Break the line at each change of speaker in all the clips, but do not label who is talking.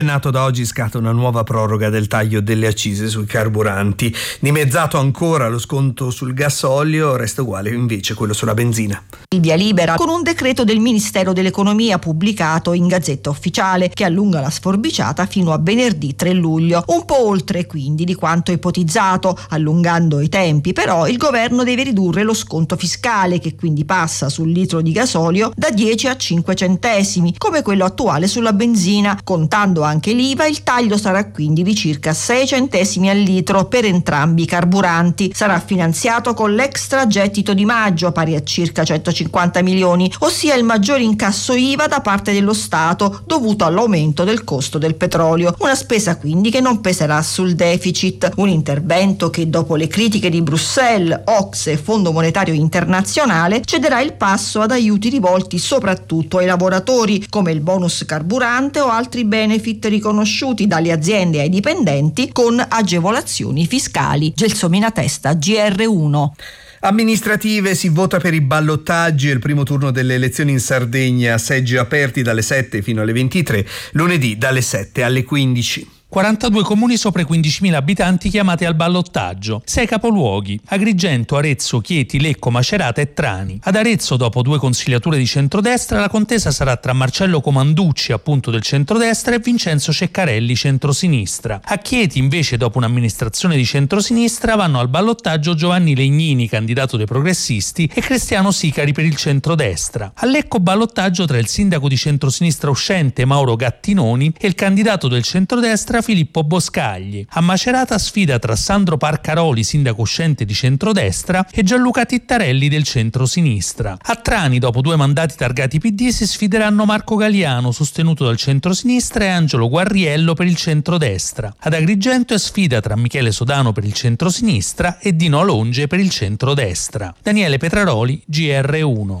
Il Senato da oggi scatta una nuova proroga del taglio delle accise sui carburanti. Dimezzato ancora lo sconto sul gasolio, resta uguale invece quello sulla benzina.
Il via libera con un decreto del Ministero dell'Economia pubblicato in Gazzetta Ufficiale che allunga la sforbiciata fino a venerdì 3 luglio, un po' oltre quindi di quanto ipotizzato. Allungando i tempi però il governo deve ridurre lo sconto fiscale, che quindi passa sul litro di gasolio da 10 a 5 centesimi come quello attuale sulla benzina. Contando anche l'IVA, il taglio sarà quindi di circa 6 centesimi al litro per entrambi i carburanti. Sarà finanziato con l'extra gettito di maggio pari a circa 150 milioni, ossia il maggiore incasso IVA da parte dello Stato dovuto all'aumento del costo del petrolio. Una spesa quindi che non peserà sul deficit. Un intervento che, dopo le critiche di Bruxelles, OCSE e Fondo Monetario Internazionale, cederà il passo ad aiuti rivolti soprattutto ai lavoratori, come il bonus carburante o altri benefit riconosciuti dalle aziende ai dipendenti con agevolazioni fiscali. Gelsomina Testa, GR1.
Amministrative, si vota per i ballottaggi e il primo turno delle elezioni in Sardegna, seggi aperti dalle 7 fino alle 23, lunedì dalle 7 alle 15.
42 comuni sopra i 15.000 abitanti chiamati al ballottaggio, 6 capoluoghi: Agrigento, Arezzo, Chieti, Lecco, Macerata e Trani. Ad Arezzo, dopo 2 consigliature di centrodestra, la contesa sarà tra Marcello Comanducci, appunto del centrodestra, e Vincenzo Ceccarelli, centrosinistra. A Chieti, invece, dopo un'amministrazione di centrosinistra, vanno al ballottaggio Giovanni Legnini, candidato dei progressisti, e Cristiano Sicari per il centrodestra. A Lecco, ballottaggio tra il sindaco di centrosinistra uscente Mauro Gattinoni e il candidato del centrodestra Filippo Boscagli. A Macerata sfida tra Sandro Parcaroli, sindaco uscente di centrodestra, e Gianluca Tittarelli del centrosinistra. A Trani, dopo 2 mandati targati PD, si sfideranno Marco Galiano, sostenuto dal centrosinistra, e Angelo Guarriello per il centrodestra. Ad Agrigento è sfida tra Michele Sodano per il centrosinistra e Dino Alonge per il centrodestra. Daniele Petraroli, GR1.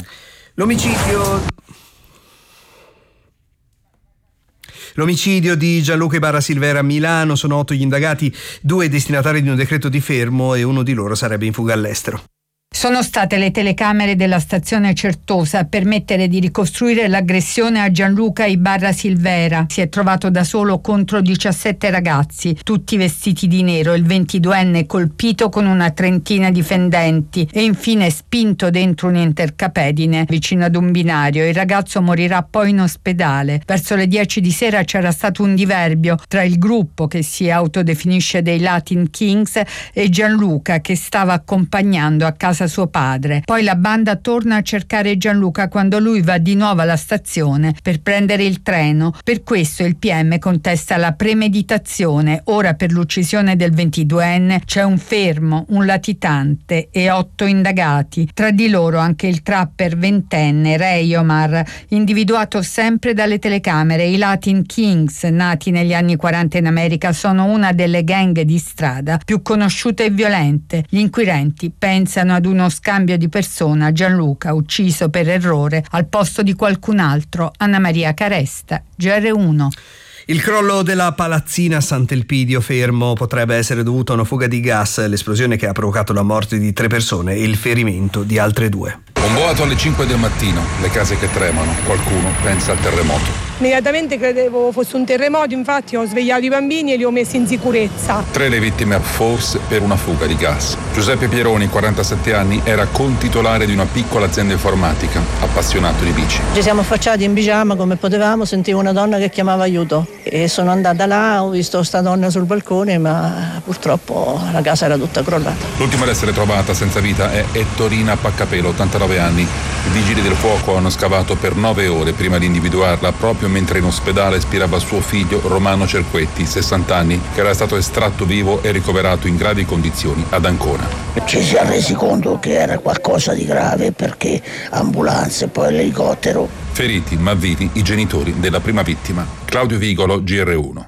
L'omicidio di Gianluca Ibarra Silvera a Milano: sono 8 gli indagati, 2 destinatari di un decreto di fermo e uno di loro sarebbe in fuga all'estero.
Sono state le telecamere della stazione Certosa a permettere di ricostruire l'aggressione a Gianluca Ibarra Silvera. Si è trovato da solo contro 17 ragazzi, tutti vestiti di nero. Il 22enne colpito con una trentina di fendenti e infine spinto dentro un'intercapedine vicino ad un binario. Il ragazzo morirà poi in ospedale. Verso le 10 di sera c'era stato un diverbio tra il gruppo, che si autodefinisce dei Latin Kings, e Gianluca, che stava accompagnando a casa suo padre. Poi la banda torna a cercare Gianluca quando lui va di nuovo alla stazione per prendere il treno. Per questo il PM contesta la premeditazione. Ora per l'uccisione del 22enne c'è un fermo, un latitante e 8 indagati. Tra di loro anche il trapper 20enne Ray Omar, individuato sempre dalle telecamere. I Latin Kings, nati negli anni 40 in America, sono una delle gang di strada più conosciute e violente. Gli inquirenti pensano ad uno scambio di persona. Gianluca ucciso per errore al posto di qualcun altro. Anna Maria Caresta, GR1.
Il crollo della palazzina a Sant'Elpidio Fermo potrebbe essere dovuto a una fuga di gas, l'esplosione che ha provocato la morte di 3 persone e il ferimento di altre 2.
Un boato alle 5 del mattino, le case che tremano, qualcuno pensa al terremoto.
Immediatamente credevo fosse un terremoto, infatti ho svegliato i bambini e li ho messi in sicurezza.
3 le vittime a force per una fuga di gas. Giuseppe Pieroni, 47 anni, era contitolare di una piccola azienda informatica, appassionato di bici.
Ci siamo affacciati in pigiama come potevamo, sentivo una donna che chiamava aiuto e sono andata là, ho visto sta donna sul balcone, ma purtroppo la casa era tutta crollata.
L'ultima ad essere trovata senza vita è Ettorina Paccapelo, 89 anni. I vigili del fuoco hanno scavato per 9 ore prima di individuarla, proprio mentre in ospedale spirava suo figlio Romano Cerquetti, 60 anni, che era stato estratto vivo e ricoverato in gravi condizioni ad Ancona.
Ci si è resi conto che era qualcosa di grave perché ambulanze, poi l'elicottero.
Feriti ma vivi i genitori della prima vittima. Claudio Vigolo, GR1.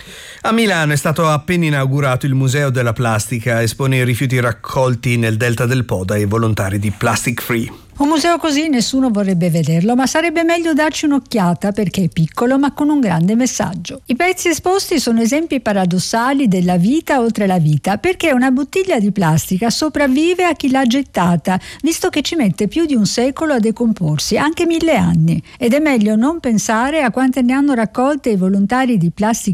A Milano è stato appena inaugurato il Museo della Plastica, espone i rifiuti raccolti nel delta del Po dai volontari di Plastic Free.
Un museo così nessuno vorrebbe vederlo, ma sarebbe meglio darci un'occhiata perché è piccolo ma con un grande messaggio. I pezzi esposti sono esempi paradossali della vita oltre la vita, perché una bottiglia di plastica sopravvive a chi l'ha gettata, visto che ci mette più di un secolo a decomporsi, anche 1000 anni. Ed è meglio non pensare a quante ne hanno raccolte i volontari di Plastic